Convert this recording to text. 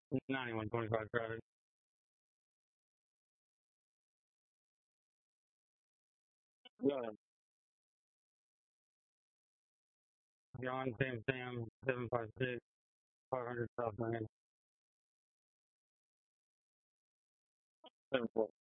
9125 traffic. Go ahead. John Sam 756 500 South Main. 74.